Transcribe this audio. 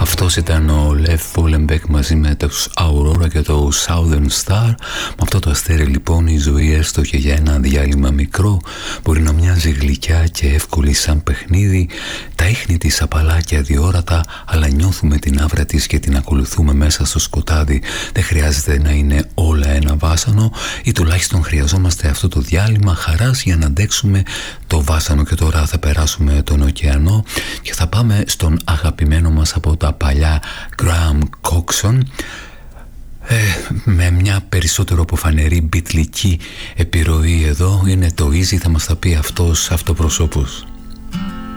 Αυτός ήταν ο Lev Vollenbeek μαζί με τους Aurora και το Southern Star. Με αυτό το αστέρι λοιπόν η ζωή, έστω και για ένα διάλειμμα μικρό, μπορεί να μοιάζει γλυκιά και εύκολη σαν παιχνίδι. Τα ίχνη της απαλά και αδιόρατα, αλλά νιώθουμε την άβρα της και την ακολουθούμε μέσα στο σκοτάδι. Δεν χρειάζεται να είναι όλα ένα βάσανο, ή τουλάχιστον χρειαζόμαστε αυτό το διάλειμμα χαράς για να αντέξουμε το βάσανο. Και τώρα θα περάσουμε τον ωκεανό και θα πάμε στον αγαπημένο μας από τα παλιά Graham Coxon, με μια περισσότερο από φανερή μπιτλική επιρροή. Εδώ είναι το Easy, θα μας τα πει αυτός αυτοπροσώπους.